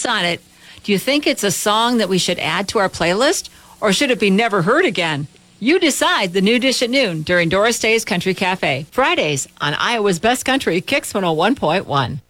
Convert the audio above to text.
thoughts on it. Do you think it's a song that we should add to our playlist, or should it be never heard again? You decide. The new dish at noon during Doris Day's Country Cafe. Fridays on Iowa's Best Country, Kix 101.1.